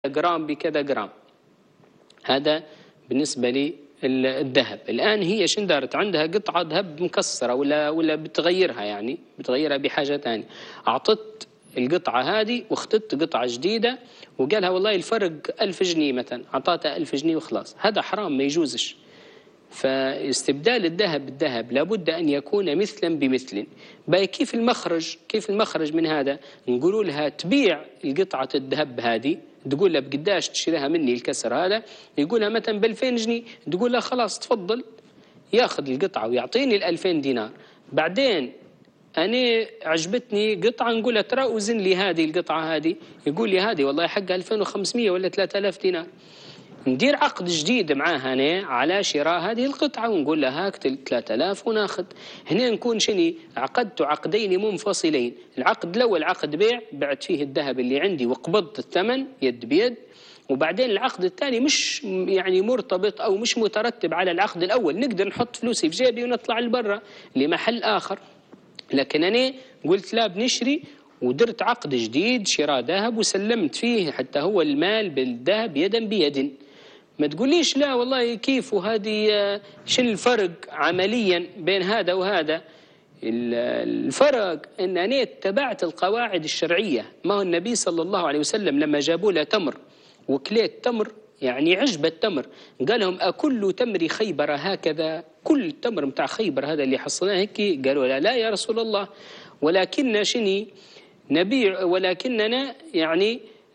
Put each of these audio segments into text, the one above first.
جرام بكذا جرام. هذا بالنسبة للذهب. الآن هي شندارت عندها قطعة ذهب مكسرة ولا بتغيرها، يعني بتغيرها بحاجة ثانية. أعطت القطعة هذه واختت قطعة جديدة وقالها والله الفرق 1000 جنيه مثلا، أعطاتها 1000 جنيه وخلاص. هذا حرام ما يجوزش. فاستبدال الذهب بالذهب لابد أن يكون مثلا بمثل. باي كيف المخرج من هذا؟ نقولوا لها تبيع القطعة الذهب هذه، تقول لها بقداش تشتريها مني الكسر هذا، يقولها مثلا ب 2000 جنيه، تقول لها خلاص تفضل، ياخذ القطعة ويعطيني ال 2000 دينار. بعدين أنا عجبتني قطعة، نقول له ترى وزن لي هذه القطعة هذه، يقول لي هذه والله حقها 2500 ولا 3000 دينار. ندير عقد جديد معاها أنا على شراء هذه القطعة ونقول لها هاك 3000 وناخذ. هنا نكون شني عقدت عقدين منفصلين. العقد الأول عقد بيع، بعت فيه الذهب اللي عندي وقبضت الثمن يد بيد، وبعدين العقد الثاني مش يعني مرتبط أو مش مترتب على العقد الأول. نقدر نحط فلوسي في جيبي ونطلع لبرا لمحل آخر، لكن أنا قلت لا بنشري ودرت عقد جديد شراء ذهب وسلمت فيه حتى هو المال بالذهب يدا بيد. ما تقوليش لا والله كيف وهذه شو الفرق عمليا بين هذا وهذا. الفرق ان انا اتبعت القواعد الشرعيه. ما هو النبي صلى الله عليه وسلم لما جابوا له تمر وكليت تمر، يعني عجبة التمر، قال لهم أكل تمر خيبر هكذا؟ كل التمر متاع خيبر هذا اللي حصلناه هيك؟ قالوا لا يا رسول الله، ولكننا شني نبيع، ولكننا يعني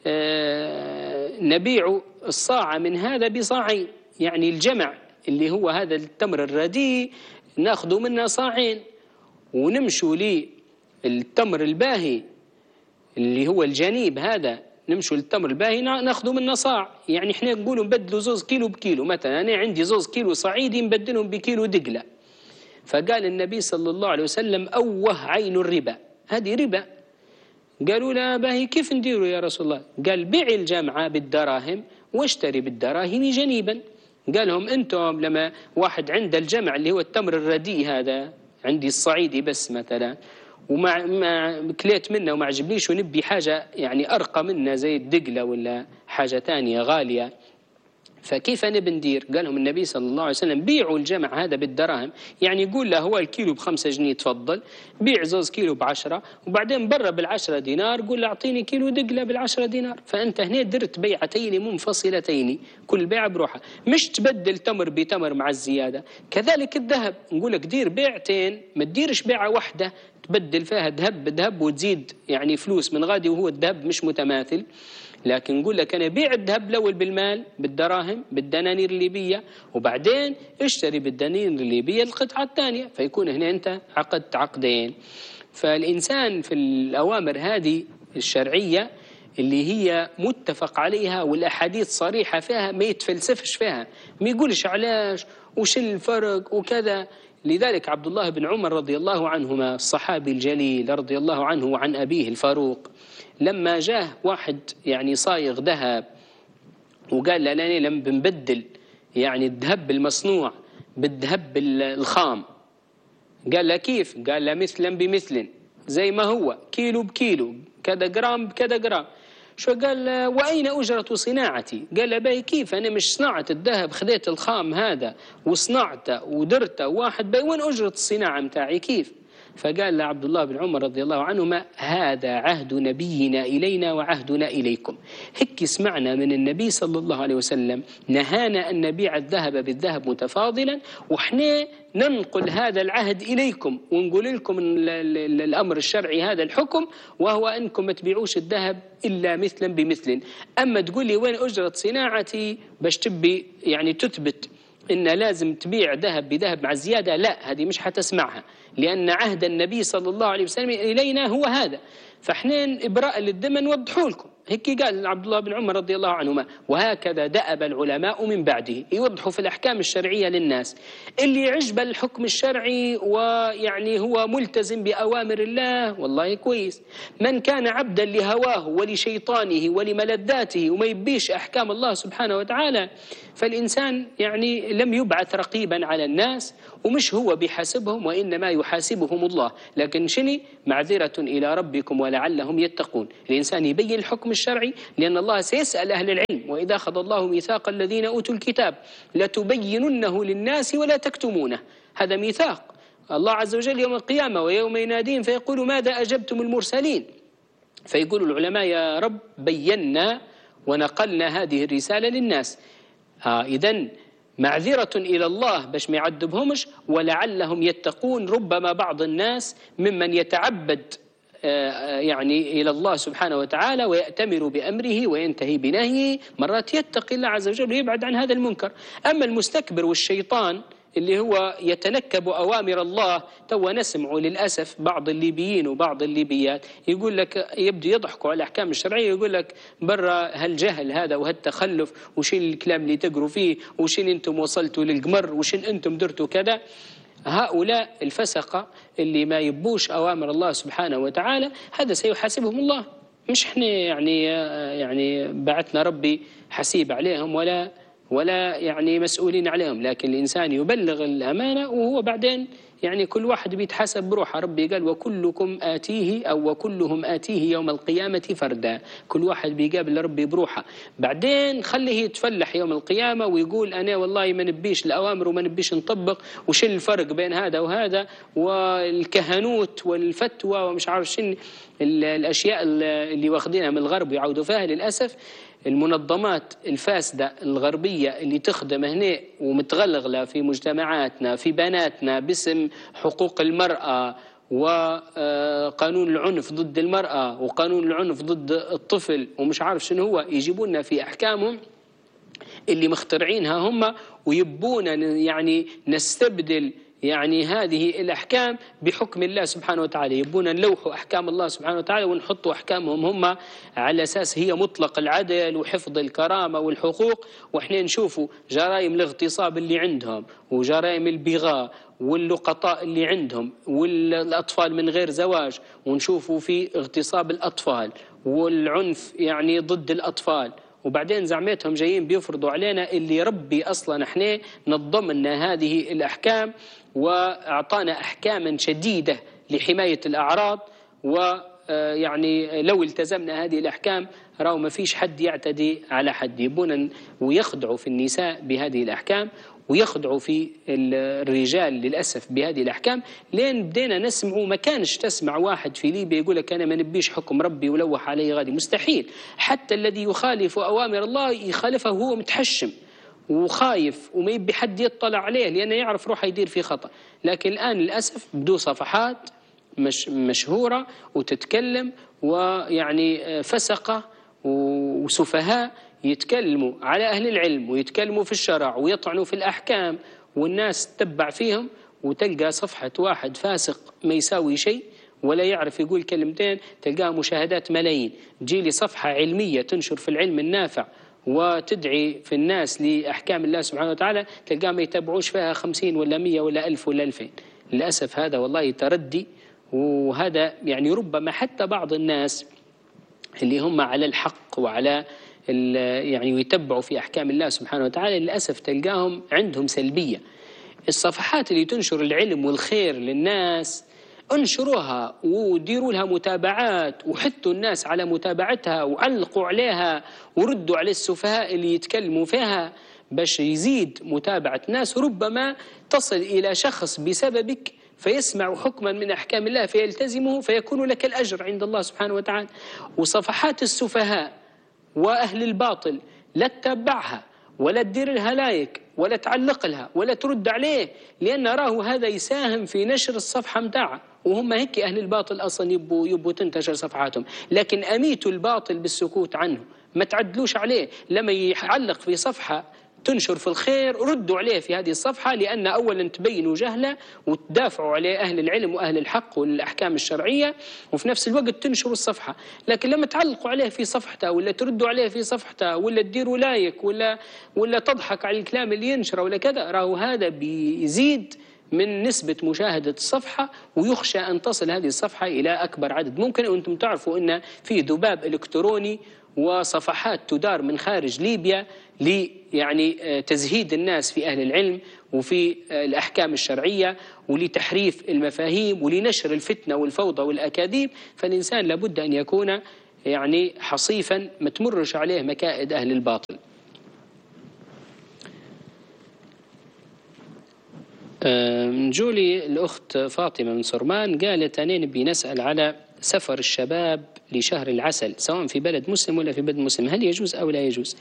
نبيع الصاع من هذا بصاعين، يعني الجمع اللي هو هذا التمر الرديء ناخذه منه صاعين، ونمشوا للتمر الباهي اللي هو الجنيب هذا نمشوا للتمر الباهي ناخذه منه صاع. يعني احنا نقولوا نبدلوا زوز كيلو بكيلو، مثلا انا عندي زوز كيلو صعيدي نبدلهم بكيلو دقله. فقال النبي صلى الله عليه وسلم أوه عين الربا، هذه ربا. قالوا لا باهي كيف نديروا يا رسول الله؟ قال بيع الجمعة بالدراهم واشتري بالدراهم جنيبا. قال لهم انتم لما واحد عند الجمع اللي هو التمر الرديء هذا، عندي الصعيدي بس مثلا، وما كليت منه وما عجبنيش ونبي حاجة يعني أرقى منه زي الدقلة ولا حاجة تانية غالية، فكيف أنا بندير؟ قال لهم النبي صلى الله عليه وسلم بيعوا الجمع هذا بالدراهم، يعني يقول له هو الكيلو ب5 جنيه تفضل، بيع زوز كيلو ب10، وبعدين برا بال10 دينار قول له أعطيني كيلو دقلة بال10 دينار. فأنت هنا درت بيعتين منفصلتين، كل بيعة بروحها، مش تبدل تمر بتمر مع الزيادة. كذلك الذهب، نقول لك دير بيعتين، ما تديرش بيعة واحدة تبدل فيها ذهب بذهب وتزيد يعني فلوس من غادي وهو الذهب مش متماثل. لكن نقول لك أنا بيع الذهب الأول بالمال بالدراهم بالدنانير الليبية، وبعدين اشتري بالدنانير الليبية القطعة الثانية، فيكون هنا أنت عقدت عقدين. فالإنسان في الأوامر هذه الشرعية اللي هي متفق عليها والأحاديث صريحة فيها ما يتفلسفش فيها، ما يقولش علاش وش الفرق وكذا. لذلك عبد الله بن عمر رضي الله عنهما الصحابي الجليل رضي الله عنه وعن أبيه الفاروق، لما جاه واحد يعني صايغ ذهب وقال له أنا لم بنبدل يعني الذهب المصنوع بالذهب الخام، قال له كيف؟ قال له مثلا بمثل، زي ما هو كيلو بكيلو كذا جرام بكذا جرام. شو قال؟ وأين أجرة صناعتي؟ قال له باي كيف أنا مش صنعت الذهب، خذيت الخام هذا وصنعته ودرته واحد، باي وين أجرة الصناعة متاعي كيف؟ فقال له عبد الله بن عمر رضي الله عنهما هذا عهد نبينا إلينا وعهدنا إليكم. هيك سمعنا من النبي صلى الله عليه وسلم نهانا أن نبيع الذهب بالذهب متفاضلا، وإحنا ننقل هذا العهد إليكم ونقول لكم الأمر الشرعي هذا الحكم، وهو أنكم ما تبيعوش الذهب إلا مثلا بمثل. أما تقول لي وين أجرة صناعتي باش تبي يعني تثبت إن لازم تبيع ذهب بذهب مع الزيادة، لا هذه مش حتسمعها، لأن عهد النبي صلى الله عليه وسلم إلينا هو هذا. فإحنا إبراء للذمة نوضحوا لكم. هيك قال عبد الله بن عمر رضي الله عنهما، وهكذا دأب العلماء من بعده، يوضحوا في الأحكام الشرعية للناس. اللي يعجب الحكم الشرعي ويعني هو ملتزم بأوامر الله والله كويس، من كان عبدا لهواه ولشيطانه ولملذاته وما يبيش أحكام الله سبحانه وتعالى، فالإنسان يعني لم يبعث رقيبا على الناس، ومش هو بحاسبهم وإنما يحاسبهم الله. لكن شني معذرة إلى ربكم ولعلهم يتقون. الإنسان يبين الحكم الشرعي، لأن الله سيسأل أهل العلم: وإذا أخذ الله ميثاق الذين أوتوا الكتاب لتبيننه للناس ولا تكتمونه. هذا ميثاق الله عز وجل يوم القيامة، ويوم يناديهم فيقول: ماذا أجبتم المرسلين؟ فيقول العلماء: يا رب بينا ونقلنا هذه الرسالة للناس. إذن معذرة إلى الله باش ما يعذبهمش، ولعلهم يتقون. ربما بعض الناس ممن يتعبد يعني إلى الله سبحانه وتعالى ويأتمر بأمره وينتهي بنهيه، مرات يتقي الله عز وجل ويبعد عن هذا المنكر. أما المستكبر والشيطان اللي هو يتنكب أوامر الله، تو نسمع للأسف بعض الليبيين وبعض الليبيات يقول لك، يبدو يضحكوا على الأحكام الشرعية، يقول لك: برا هالجهل هذا وهالتخلف، وشين الكلام اللي تقروا فيه، وشين أنتم وصلتوا للقمر، وشين أنتم درتوا كذا. هؤلاء الفسقة اللي ما يبوش أوامر الله سبحانه وتعالى، هذا سيحاسبهم الله، مش احنا يعني بعثنا ربي حسيب عليهم ولا يعني مسؤولين عليهم، لكن الإنسان يبلغ الأمانة وهو بعدين يعني كل واحد بيتحاسب بروحه. ربي قال: وكلكم آتيه أو وكلهم آتيه يوم القيامة فردا. كل واحد بيقابل ربي بروحه، بعدين خليه يتفلح يوم القيامة ويقول: أنا والله ما نبيش الأوامر وما نبيش نطبق، وش الفرق بين هذا وهذا، والكهنوت والفتوى ومش عارف شن الأشياء اللي واخدينها من الغرب ويعودوا فيها. للأسف المنظمات الفاسدة الغربية اللي تخدم هنا ومتغلغلة في مجتمعاتنا، في بناتنا، باسم حقوق المرأة وقانون العنف ضد المرأة وقانون العنف ضد الطفل ومش عارف شنو هو، يجيبونا في أحكامهم اللي مخترعينها هم، ويبونا يعني نستبدل يعني هذه الأحكام بحكم الله سبحانه وتعالى. يبونا نلوحوا أحكام الله سبحانه وتعالى ونحطوا أحكامهم هم على أساس هي مطلق العدل وحفظ الكرامة والحقوق، وإحنا نشوفوا جرائم الاغتصاب اللي عندهم وجرائم البغاء واللقطاء اللي عندهم والأطفال من غير زواج، ونشوفوا في اغتصاب الأطفال والعنف يعني ضد الأطفال، وبعدين زعمتهم جايين بيفرضوا علينا اللي ربي أصلا احنا نظمنا هذه الأحكام وأعطانا أحكاما شديدة لحماية الأعراض. ويعني لو التزمنا هذه الأحكام راهو ما فيش حد يعتدي على حد. يبون ويخضعوا في النساء بهذه الأحكام ويخضعوا في الرجال للأسف بهذه الأحكام، لين بدينا نسمعوا. ما كانش تسمع واحد في ليبيا يقول لك أنا ما نبيش حكم ربي ولوح عليه غادي، مستحيل. حتى الذي يخالف أوامر الله يخالفه وهو متحشم وخايف وما يبي حد يطلع عليه، لأنه يعرف روحه يدير في خطأ. لكن الآن للأسف بدو صفحات مشهورة وتتكلم، ويعني فسقة وسفهاء يتكلموا على أهل العلم ويتكلموا في الشرع ويطعنوا في الأحكام، والناس تتبع فيهم. وتلقى صفحة واحد فاسق ما يساوي شيء ولا يعرف يقول كلمتين، تلقاها مشاهدات ملايين. تجي لي صفحة علمية تنشر في العلم النافع وتدعي في الناس لأحكام الله سبحانه وتعالى، تلقاها ما يتابعوش فيها 50 ولا 100 ولا 1000 ولا 2000. للأسف هذا والله تردي. وهذا يعني ربما حتى بعض الناس اللي هم على الحق وعلى يعني ويتبعوا في أحكام الله سبحانه وتعالى، للأسف تلقاهم عندهم سلبية. الصفحات اللي تنشر العلم والخير للناس انشروها وديروا لها متابعات وحثوا الناس على متابعتها وعلقوا عليها وردوا على السفهاء اللي يتكلموا فيها باش يزيد متابعة الناس. ربما تصل إلى شخص بسببك فيسمع حكما من أحكام الله فيلتزمه فيكون لك الأجر عند الله سبحانه وتعالى. وصفحات السفهاء وأهل الباطل لا تتبعها ولا تدير لها لايك ولا تعلق لها ولا ترد عليه، لأن راه هذا يساهم في نشر الصفحة متاعه. وهم هيك أهل الباطل أصلا يبوا تنتشر صفحاتهم، لكن أميتوا الباطل بالسكوت عنه، ما تعدلوش عليه. لما يعلق في صفحة تنشر في الخير ردوا عليه في هذه الصفحة، لأن أولا تبينوا جهله وتدافعوا عليه أهل العلم وأهل الحق والأحكام الشرعية، وفي نفس الوقت تنشروا الصفحة. لكن لما تعلقوا عليه في صفحته ولا تردوا عليه في صفحته ولا تديروا لايك ولا تضحك على الكلام اللي ينشره ولا كذا، راهو هذا بيزيد من نسبة مشاهدة الصفحة، ويخشى أن تصل هذه الصفحة إلى أكبر عدد ممكن. وأنتم تعرفوا أن في ذباب إلكتروني وصفحات تدار من خارج ليبيا يعني تزهيد الناس في أهل العلم وفي الأحكام الشرعية ولتحريف المفاهيم ولنشر الفتنة والفوضى والأكاذيب. فالإنسان لابد أن يكون يعني حصيفا ما تمرش عليه مكائد أهل الباطل. جولي الأخت فاطمة من صرمان قالت أنا نبي نسأل على سفر الشباب لشهر العسل سواء في بلد مسلم ولا في بلد مسلم، هل يجوز أو لا يجوز؟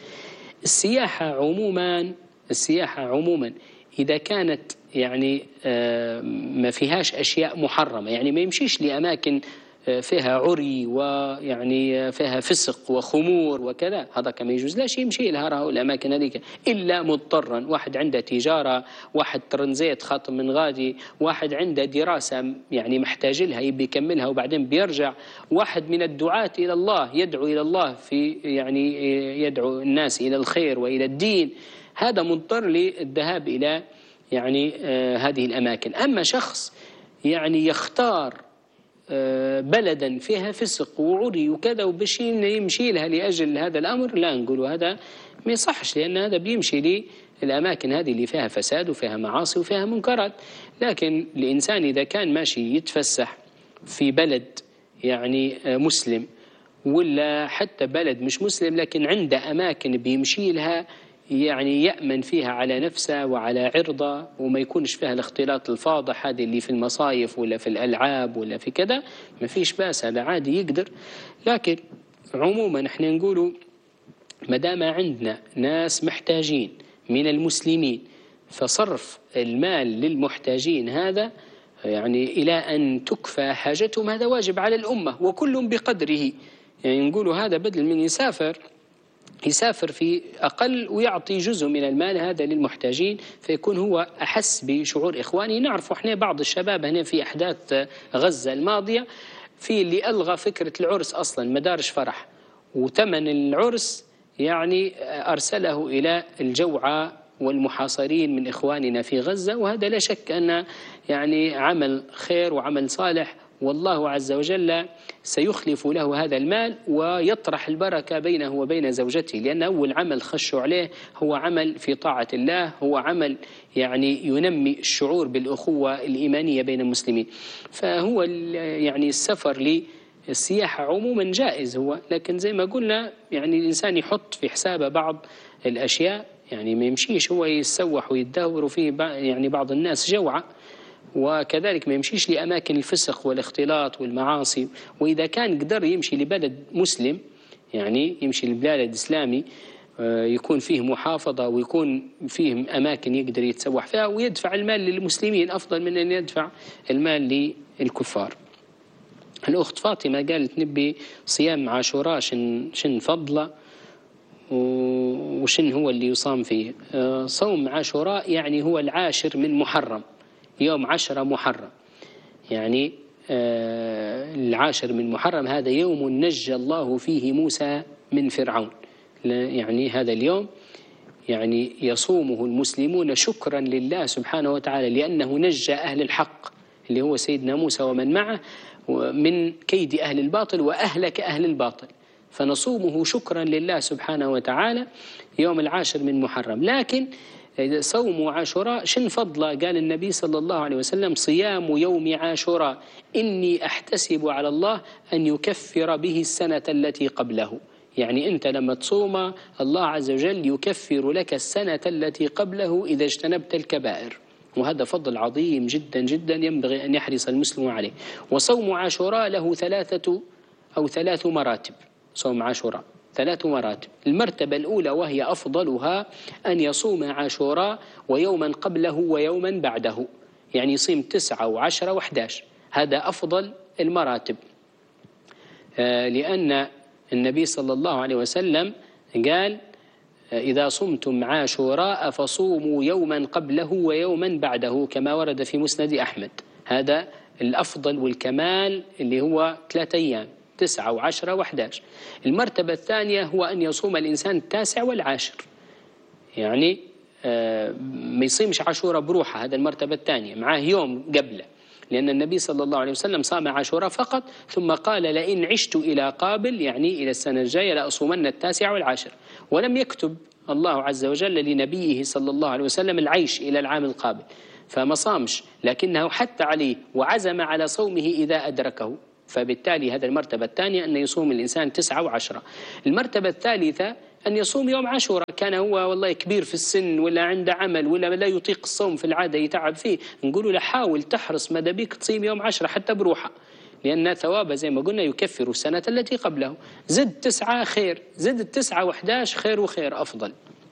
السياحة عموما إذا كانت يعني ما فيهاش أشياء محرمة، يعني ما يمشيش لأماكن فيها عري ويعني فيها فسق وخمور وكذا، هذا كما يجوز لا شيء يمشي لها الأماكن هذيك إلا مضطرا، واحد عنده تجارة، واحد ترنزيت خاطر من غادي، واحد عنده دراسة يعني محتاج لها يبي يكملها وبعدين بيرجع، واحد من الدعاة إلى الله يدعو إلى الله في يعني يدعو الناس إلى الخير وإلى الدين، هذا مضطر للذهاب إلى يعني هذه الأماكن. أما شخص يعني يختار بلدا فيها فسق وعري وكذا وبش يمشي لها لأجل هذا الأمر، لا نقول هذا ما يصحش، لأن هذا بيمشي للأماكن هذه اللي فيها فساد وفيها معاصي وفيها منكرات. لكن الإنسان إذا كان ماشي يتفسح في بلد يعني مسلم ولا حتى بلد مش مسلم لكن عنده أماكن بيمشي لها يعني يأمن فيها على نفسه وعلى عرضه وما يكونش فيها الاختلاط الفاضح هذه اللي في المصايف ولا في الألعاب ولا في كذا، ما فيش بأس، هذا عادي يقدر. لكن عموما احنا نقولوا ما دام عندنا ناس محتاجين من المسلمين فصرف المال للمحتاجين هذا يعني إلى أن تكفى حاجتهم هذا واجب على الأمة وكل بقدره. يعني نقولوا هذا بدل من يسافر في أقل ويعطي جزء من المال هذا للمحتاجين فيكون هو أحس بشعور إخواني. نعرف إحنا بعض الشباب هنا في أحداث غزة الماضية في اللي ألغى فكرة العرس أصلا، مدارج فرح وثمن العرس يعني أرسله إلى الجوعى والمحاصرين من إخواننا في غزة، وهذا لا شك أن يعني عمل خير وعمل صالح، والله عز وجل سيخلف له هذا المال ويطرح البركة بينه وبين زوجته، لأن أول عمل خشوا عليه هو عمل في طاعة الله، هو عمل يعني ينمي الشعور بالأخوة الإيمانية بين المسلمين. فهو يعني السفر للسياحة عموما جائز هو، لكن زي ما قلنا يعني الإنسان يحط في حسابه بعض الأشياء، يعني ما يمشيش هو يتسوح ويتدهور فيه يعني بعض الناس جوعة، وكذلك ما يمشيش لأماكن الفسق والاختلاط والمعاصي. وإذا كان قدر يمشي لبلد مسلم يعني يمشي لبلد إسلامي يكون فيه محافظة ويكون فيه أماكن يقدر يتسوح فيها ويدفع المال للمسلمين أفضل من أن يدفع المال للكفار. الأخت فاطمة قالت نبي صيام عاشوراء شن فضله وشن هو اللي يصام فيه. صوم عاشوراء يعني هو 10 من محرم، يوم 10 محرم، يعني 10 من محرم هذا يوم نجى الله فيه موسى من فرعون، يعني هذا اليوم يعني يصومه المسلمون شكرا لله سبحانه وتعالى لأنه نجى أهل الحق اللي هو سيدنا موسى ومن معه من كيد أهل الباطل وأهلك أهل الباطل، فنصومه شكرا لله سبحانه وتعالى يوم 10 من محرم. لكن صوم عاشوراء شن فضله؟ قال النبي صلى الله عليه وسلم صيام يوم عاشوراء إني أحتسب على الله أن يكفر به السنة التي قبله، يعني أنت لما تصوم الله عز وجل يكفر لك السنة التي قبله إذا اجتنبت الكبائر، وهذا فضل عظيم جدا جدا ينبغي أن يحرص المسلم عليه. وصوم عاشوراء له 3 مراتب، صوم عاشوراء 3 مراتب. المرتبة الأولى وهي أفضلها أن يصوم عاشوراء ويوما قبله ويوما بعده، يعني يصيم 9 و10 و11، هذا أفضل المراتب، لأن النبي صلى الله عليه وسلم قال إذا صمتم عاشوراء فصوموا يوما قبله ويوما بعده كما ورد في مسند أحمد، هذا الأفضل والكمال اللي هو 3 أيام 9 و10 و11. المرتبة الثانية هو أن يصوم الإنسان 9 و10، يعني ما يصيمش عاشوراء بروحه، هذا المرتبة الثانية معاه يوم قبله، لأن النبي صلى الله عليه وسلم صام عاشوراء فقط ثم قال لئن عشت إلى قابل يعني إلى السنة الجاية لأصومن 9 و10، ولم يكتب الله عز وجل لنبيه صلى الله عليه وسلم العيش إلى العام القابل، فما صامش، لكنه حتى عليه وعزم على صومه إذا أدركه، فبالتالي هذا المرتبة الثانية أن يصوم الإنسان 9 و10. المرتبة الثالثة أن يصوم يوم عاشوراء، كان هو والله كبير في السن ولا عنده عمل ولا لا يطيق الصوم في العادة يتعب فيه، نقولوا له حاول تحرص ماذا بيك تصيم يوم 10 حتى بروحه، لأن ثوابه زي ما قلنا يكفر السنة التي قبله. زد 9 خير، زد 9 و11 خير وخير أفضل.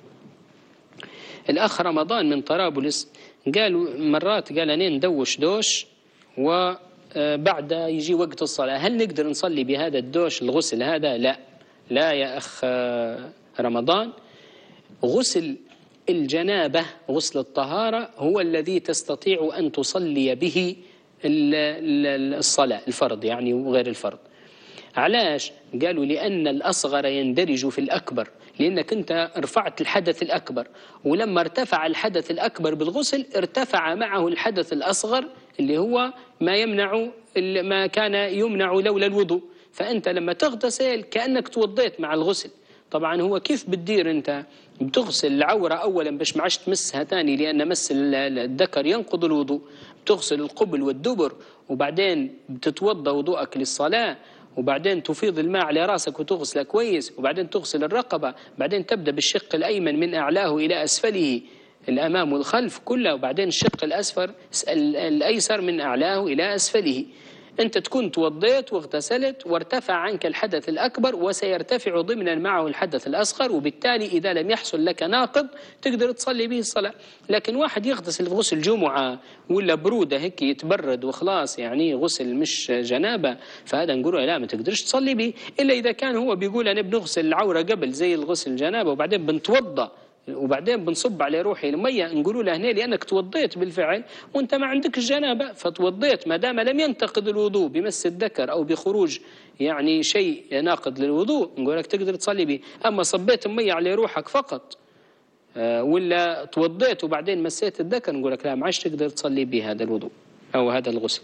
الأخ رمضان من طرابلس قالوا مرات قال أنا ندوش دوش وبعد يجي وقت الصلاة، هل نقدر نصلي بهذا الدوش الغسل هذا؟ لا يا أخ رمضان، غسل الجنابة غسل الطهارة هو الذي تستطيع أن تصلي به الصلاة الفرض يعني وغير الفرض. علاش؟ قالوا لأن الأصغر يندرج في الأكبر، لأنك أنت رفعت الحدث الأكبر، ولما ارتفع الحدث الأكبر بالغسل ارتفع معه الحدث الأصغر اللي هو ما كان يمنع لولا الوضوء. فأنت لما تغتسل كأنك توضيت مع الغسل. طبعا هو كيف بتدير؟ أنت بتغسل العورة أولا باش ما عادش تمسها ثاني، لأن مس الذكر ينقض الوضوء. بتغسل القبل والدبر، وبعدين بتتوضى وضوءك للصلاة، وبعدين تفيض الماء على راسك وتغسله كويس، وبعدين تغسل الرقبة، بعدين تبدأ بالشق الأيمن من أعلاه إلى أسفله الأمام والخلف كله، وبعدين الشق الأيسر من أعلاه إلى أسفله. أنت تكون توضيت واغتسلت وارتفع عنك الحدث الأكبر، وسيرتفع ضمنا معه الحدث الأصغر، وبالتالي إذا لم يحصل لك ناقض تقدر تصلي به الصلاة. لكن واحد يغتسل في غسل جمعة ولا برودة هيك يتبرد وخلاص، يعني غسل مش جنابة، فهذا نقول لا ما تقدرش تصلي به، إلا إذا كان هو بيقول أنا بنغسل العورة قبل زي الغسل الجنابة وبعدين بنتوضى وبعدين بنصب على روحي المية، نقولوا له هنا لأنك توضيت بالفعل وانت ما عندك الجنابة، فتوضيت ما دام لم ينتقد الوضوء بمس الذكر أو بخروج يعني شيء ناقض للوضوء، نقول لك تقدر تصلي به. أما صبيت المية على روحك فقط ولا توضيت وبعدين مسيت الذكر، نقول لك لا ما عادش تقدر تصلي به هذا الوضوء أو هذا الغسل.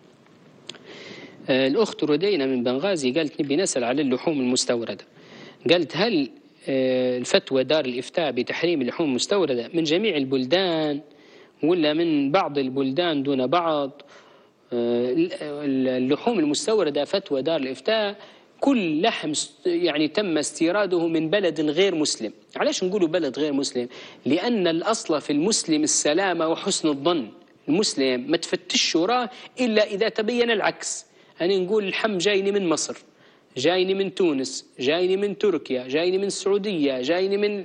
الأخت ردينا من بنغازي قالت نبي نسأل على اللحوم المستوردة. قالت هل الفتوى دار الإفتاء بتحريم اللحوم المستوردة من جميع البلدان ولا من بعض البلدان دون بعض؟ اللحوم المستوردة فتوى دار الإفتاء كل لحم يعني تم استيراده من بلد غير مسلم. علاش نقولوا بلد غير مسلم؟ لأن الأصل في المسلم السلامة وحسن الظن. المسلم ما تفتش وراه إلا إذا تبين العكس. أنا نقول اللحم جايني من مصر، جايني من تونس، جايني من تركيا، جايني من السعودية، جايني من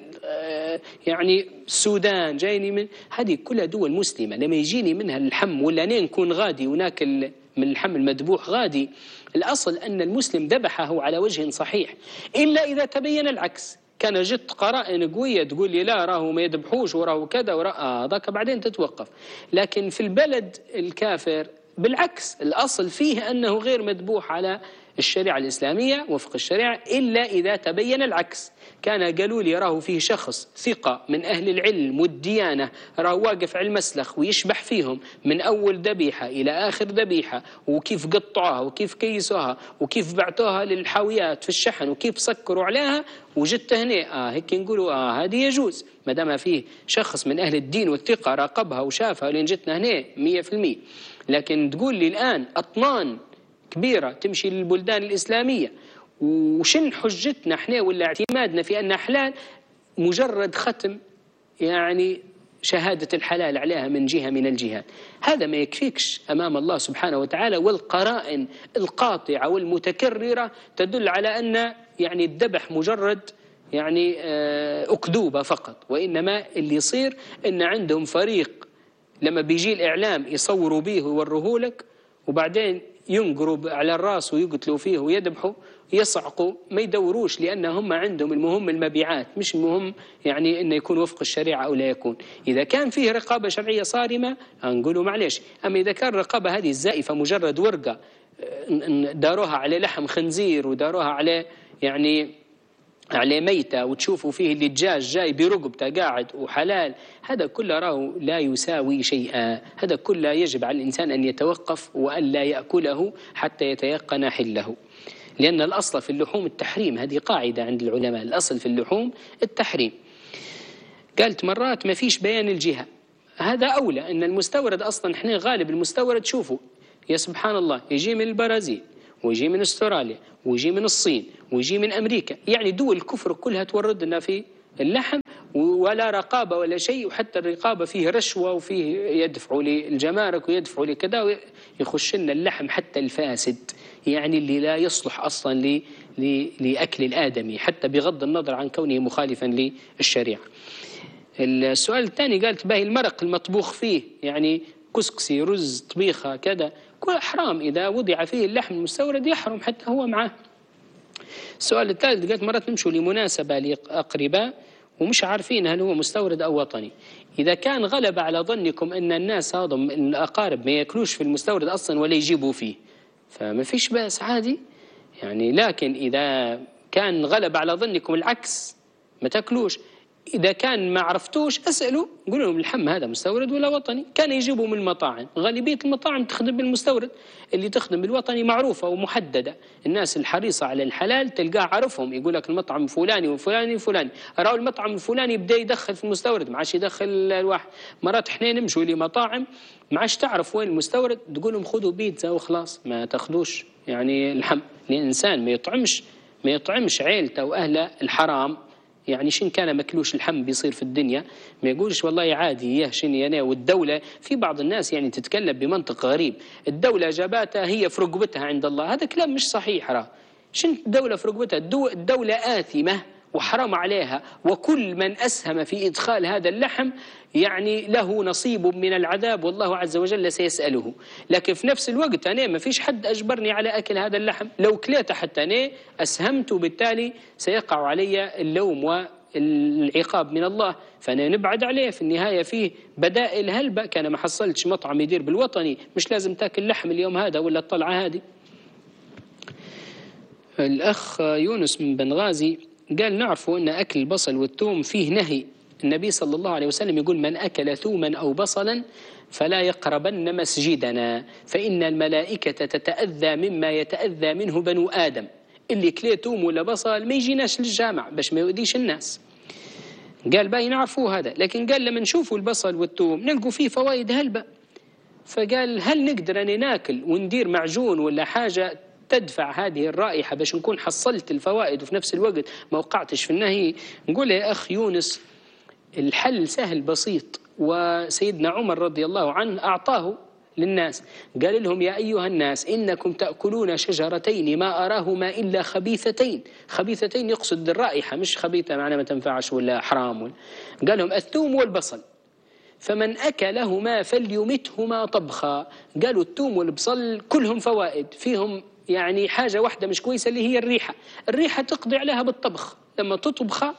يعني السودان، جايني من هذه كلها دول مسلمة. لما يجيني منها اللحم ولا أنا نكون غادي وناكل من اللحم المذبوح غادي، الأصل أن المسلم ذبحه على وجه صحيح، إلا إذا تبين العكس. كان جت قرائن قوية تقول لي لا راه ما يذبحوش وراه كذا وراه ذاك بعدين تتوقف. لكن في البلد الكافر بالعكس، الأصل فيه أنه غير مذبوح على الشريعة الإسلامية وفق الشريعة إلا إذا تبين العكس. كان قالوا لي راه فيه شخص ثقة من أهل العلم والديانة راه واقف على المسلخ ويشبح فيهم من أول ذبيحة إلى آخر ذبيحة، وكيف قطعوها وكيف كيسوها وكيف بعتوها للحاويات في الشحن وكيف سكروا عليها، وجدت هنا هيك نقولوا هذه يجوز ما دام فيه شخص من أهل الدين والثقة راقبها وشافها لين جتنا هنا 100%. لكن تقول لي الآن أطنان كبيرة تمشي للبلدان الإسلامية، وشن حجتنا احنا ولا اعتمادنا في أنها حلال؟ مجرد ختم يعني شهادة الحلال عليها من جهة من الجهات. هذا ما يكفيكش أمام الله سبحانه وتعالى، والقرائن القاطعة والمتكررة تدل على أن يعني الذبح مجرد يعني أكذوبة فقط. وإنما اللي يصير أن عندهم فريق لما بيجي الإعلام يصوروا به ويوروه لك، وبعدين ينقروا على الراس ويقتلوا فيه ويذبحوا يصعقوا، ما يدوروش، لأن هم عندهم المهم المبيعات، مش المهم يعني أنه يكون وفق الشريعة أو لا يكون. إذا كان فيه رقابة شرعية صارمة نقولوا معليش، أما إذا كان الرقابة هذه الزائفة مجرد ورقة داروها على لحم خنزير وداروها على يعني عليه ميتة وتشوفوا فيه اللي الدجاج جاي برقبته قاعد وحلال، هذا كله راه لا يساوي شيئا. هذا كله يجب على الإنسان أن يتوقف وأن لا يأكله حتى يتيقن حله، لأن الأصل في اللحوم التحريم. هذه قاعدة عند العلماء، الأصل في اللحوم التحريم. قالت مرات ما فيش بيان الجهة، هذا أولى. أن المستورد أصلا احنا غالب المستورد شوفوا يا سبحان الله يجي من البرازيل ويجي من استراليا ويجي من الصين ويجي من أمريكا، يعني دول الكفر كلها تورد لنا في اللحم ولا رقابة ولا شيء، وحتى الرقابة فيه رشوة وفيه يدفعوا للجمارك ويدفعوا لكذا، يخش لنا اللحم حتى الفاسد، يعني اللي لا يصلح أصلا لأكل الآدمي، حتى بغض النظر عن كونه مخالفا للشريعة. السؤال الثاني قالت باهي المرق المطبوخ فيه، يعني كسكسي رز طبيخة كذا، كل حرام، إذا وضع فيه اللحم المستورد يحرم حتى هو معه. السؤال الثالث قالت مرات نمشوا لمناسبة لأقرباء ومش عارفين هل هو مستورد أو وطني، إذا كان غلب على ظنكم أن الناس هذا الأقارب ما يأكلوش في المستورد أصلا ولا يجيبوا فيه فما فيش بأس عادي يعني، لكن إذا كان غلب على ظنكم العكس ما تأكلوش. إذا كان ما عرفتوش أسألوا قولوا لهم اللحم هذا مستورد ولا وطني، كان يجيبوا من المطاعم، غالبية المطاعم تخدم بالمستورد، اللي تخدم بالوطني معروفة ومحددة، الناس الحريصة على الحلال تلقاه عارفهم، يقول لك المطعم فلاني وفلاني وفلاني، راهو المطعم الفلاني بدأ يدخل في المستورد ما عادش يدخل الواحد. مرات احنا نمشوا لمطاعم ما عادش تعرف وين المستورد، تقول لهم خذوا بيتزا وخلاص ما تاخذوش يعني اللحم، الإنسان ما يطعمش عيلته وأهله الحرام، يعني شن كان مكلوش اللحم بيصير في الدنيا، ما يقولش والله عادي يهشني أنا. والدولة في بعض الناس يعني تتكلم بمنطق غريب، الدولة جابتها هي في رقبتها عند الله، هذا كلام مش صحيح. راه شن الدولة في رقبتها؟ الدولة آثمة وحرام عليها، وكل من أسهم في إدخال هذا اللحم يعني له نصيب من العذاب والله عز وجل سيسأله. لكن في نفس الوقت أنا ما فيش حد أجبرني على أكل هذا اللحم، لو كليته حتى أنا أسهمت وبالتالي سيقع علي اللوم والعقاب من الله، فأنا نبعد عليه. في النهاية فيه بدائل هلبة، كان ما حصلتش مطعم يدير بالوطني مش لازم تاكل لحم اليوم هذا ولا الطلعة هذه. الأخ يونس من بنغازي قال نعرفوا أن أكل البصل والثوم فيه نهي، النبي صلى الله عليه وسلم يقول من أكل ثوما أو بصلا فلا يقربن مسجدنا فإن الملائكة تتأذى مما يتأذى منه بنو آدم، اللي كليه ثوم ولا بصل ما يجيناش للجامع باش ما يؤذيش الناس. قال باي نعرفوا هذا، لكن قال لما نشوفوا البصل والثوم نلقوا فيه فوائد هلبة، فقال هل نقدر أن ناكل وندير معجون ولا حاجة تدفع هذه الرائحة باش نكون حصلت الفوائد وفي نفس الوقت ما وقعتش في النهي؟ نقول يا أخ يونس الحل سهل بسيط، وسيدنا عمر رضي الله عنه أعطاه للناس، قال لهم يا أيها الناس إنكم تأكلون شجرتين ما أراهما إلا خبيثتين، خبيثتين يقصد الرائحة مش خبيثة معنى ما تنفعش ولا حرام قال لهم الثوم والبصل، فمن أكلهما فليمتهما طبخا. قالوا الثوم والبصل كلهم فوائد، فيهم يعني حاجة واحدة مش كويسة اللي هي الريحة تقضي عليها بالطبخ، لما تطبخها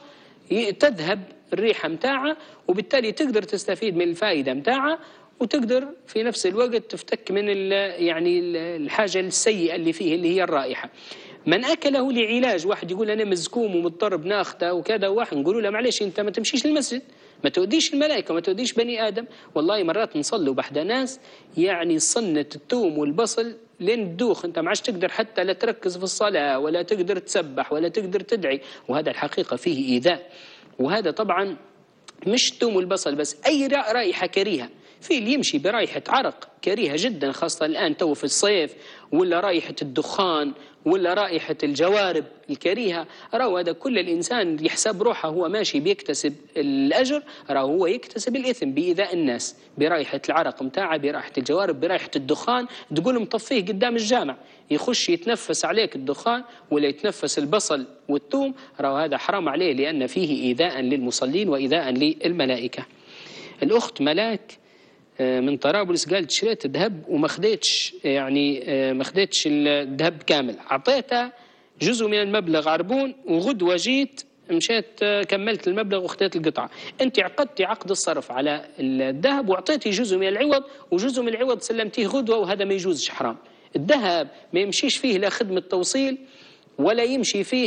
تذهب الريحة متاعها وبالتالي تقدر تستفيد من الفائدة متاعها، وتقدر في نفس الوقت تفتك من يعني الحاجة السيئة اللي فيه اللي هي الرائحة. من أكله لعلاج، واحد يقول أنا مزكوم ومضطر بناخته وكذا، واحد نقول له معلش أنت ما تمشيش للمسجد، ما تؤذيش الملائكة ما تؤذيش بني آدم. والله مرات نصلوا بحد ناس يعني صنة الثوم والبصل لين تدوخ، أنت ما عادش تقدر حتى لا تركز في الصلاة ولا تقدر تسبح ولا تقدر تدعي، وهذا الحقيقة فيه إيذاء. وهذا طبعا مش الثوم والبصل بس، أي رائحة كريهة، في اللي يمشي برائحة عرق كريهة جدا خاصة الآن تو في الصيف، ولا رائحة الدخان ولا رائحة الجوارب الكريهة، راهو هذا كل الإنسان يحسب روحه هو ماشي بيكتسب الأجر، راهو هو يكتسب الإثم بإيذاء الناس برائحة العرق متاعه، برائحة الجوارب، برائحة الدخان، تقول مطفيه قدام الجامع يخش يتنفس عليك الدخان ولا يتنفس البصل والثوم، راهو هذا حرام عليه لأن فيه إيذاء للمصلين وإيذاء للملائكة. الأخت ملاك من طرابلس قالت شريت ذهب وما خديتش يعني ما خديتش الذهب كامل، اعطيتها جزء من المبلغ عربون وغدوه جيت مشيت كملت المبلغ واخذت القطعه. انت عقدتي عقد الصرف على الذهب واعطيتي جزء من العوض، وجزء من العوض سلمتيه غدوه، وهذا ما يجوزش حرام. الذهب ما يمشيش فيه لا خدمه توصيل ولا يمشي فيه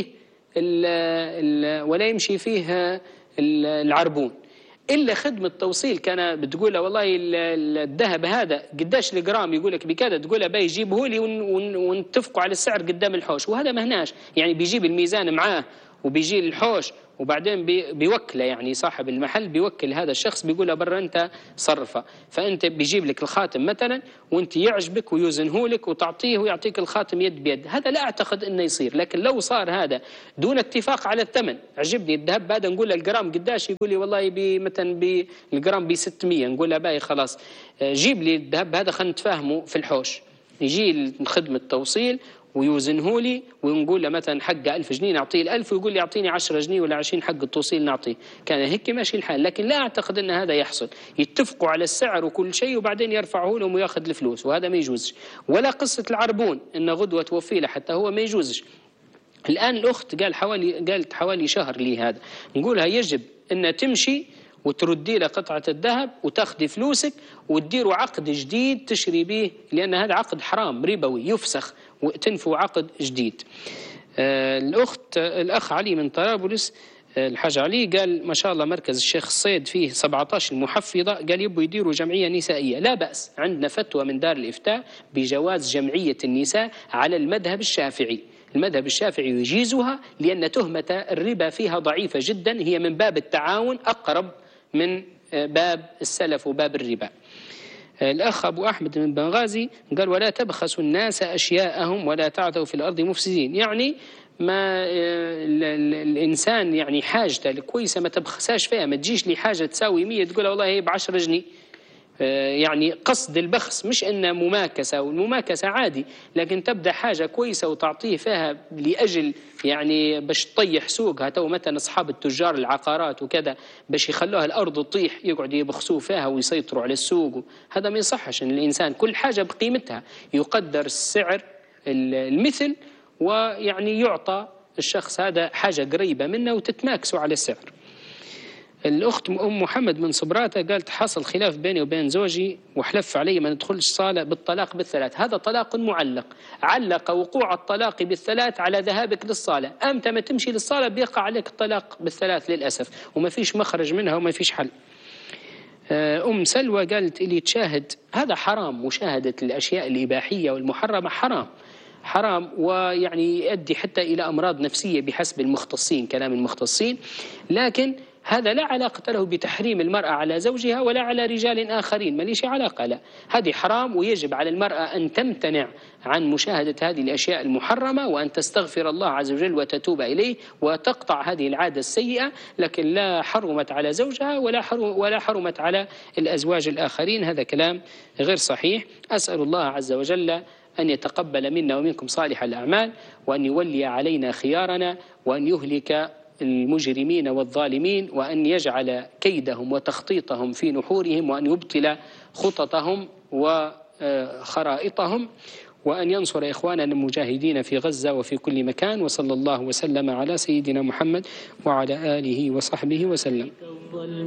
العربون، إلا خدمة توصيل. كان بتقول له والله الذهب هذا قداش الجرام، يقول لك بكذا، تقول له باي يجيبه لي ونتفقوا على السعر قدام الحوش، وهذا ما هناش يعني بيجيب الميزان معاه وبيجي الحوش وبعدين بيوكله، يعني صاحب المحل بيوكل هذا الشخص بيقول له برا أنت صرفه، فأنت بيجيب لك الخاتم مثلا وأنت يعجبك ويوزنه لك وتعطيه ويعطيك الخاتم يد بيد. هذا لا أعتقد أنه يصير. لكن لو صار هذا دون اتفاق على الثمن، عجبني الذهب هذا نقول له الجرام قداش، يقول لي والله مثلا الجرام ب 600، نقول له باي خلاص جيب لي الذهب هذا خلينا نتفاهموا في الحوش. يجي خدمة توصيل ويوزنه لي ونقول له مثلا حقه 1000 جنيه نعطيه ال1000 ويقول لي اعطيني 10 جنيه ولا 20 حق التوصيل نعطيه. كان هيك ماشي الحال. لكن لا اعتقد ان هذا يحصل، يتفقوا على السعر وكل شيء وبعدين يرفعه لهم وياخذ الفلوس، وهذا ما يجوزش. ولا قصة العربون ان غدوة توفي له، حتى هو ما يجوزش. الان الاخت قالت حوالي شهر لي هذا، نقولها يجب ان تمشي وتردي له قطعة الذهب وتاخذي فلوسك وتديروا عقد جديد تشري به، لأن هذا عقد حرام ربوي يفسخ، وتنفوا عقد جديد. الأخ علي من طرابلس، الحاج علي قال ما شاء الله مركز الشيخ الصيد فيه 17 محفظة، قال يبوا يديروا جمعية نسائية. لا بأس، عندنا فتوى من دار الإفتاء بجواز جمعية النساء على المذهب الشافعي. المذهب الشافعي يجيزها لأن تهمة الربا فيها ضعيفة جدا، هي من باب التعاون أقرب من باب السلف وباب الربا. الأخ أبو أحمد من بنغازي قال ولا تبخسوا الناس أشياءهم ولا تعثوا في الأرض مفسدين. يعني ما الإنسان يعني حاجته الكويسة ما تبخساش فيها، ما تجيش لي حاجة تساوي 100 تقول والله هي ب10 جنيه. يعني قصد البخس مش إنه مماكسة، والمماكسة عادي، لكن تبدأ حاجة كويسة وتعطيه فيها لأجل يعني باش تطيح سوقها. تو مثلا أصحاب التجار العقارات وكذا باش يخلوها الأرض تطيح يقعد يبخسوا فيها ويسيطروا على السوق، هذا ما يصحش. إن الإنسان كل حاجة بقيمتها، يقدر السعر المثل ويعني يعطى الشخص هذا حاجة قريبة منه وتتماكسوا على السعر. الأخت أم محمد من صبراتة قالت حصل خلاف بيني وبين زوجي وحلف علي ما ندخلش صالة بالطلاق بالثلاث. هذا طلاق معلق، علق وقوع الطلاق بالثلاث على ذهابك للصالة. أمتى ما تمشي للصالة بيقع عليك الطلاق بالثلاث للأسف، وما فيش مخرج منها وما فيش حل. أم سلوى قالت اللي تشاهد هذا حرام، مشاهدة الأشياء الإباحية والمحرمة حرام، ويعني يؤدي حتى إلى أمراض نفسية بحسب المختصين، كلام المختصين. لكن هذا لا علاقة له بتحريم المرأة على زوجها ولا على رجال آخرين، ما ليش علاقة. لا، هذه حرام، ويجب على المرأة أن تمتنع عن مشاهدة هذه الأشياء المحرمة وأن تستغفر الله عز وجل وتتوب إليه وتقطع هذه العادة السيئة. لكن لا حرمت على زوجها ولا حرمت على الأزواج الآخرين، هذا كلام غير صحيح. أسأل الله عز وجل أن يتقبل منا ومنكم صالح الأعمال، وأن يولي علينا خيارنا، وأن يهلك المجرمين والظالمين، وأن يجعل كيدهم وتخطيطهم في نحورهم، وأن يبطل خططهم وخرائطهم، وأن ينصر إخواننا المجاهدين في غزة وفي كل مكان. وصلى الله وسلم على سيدنا محمد وعلى آله وصحبه وسلم.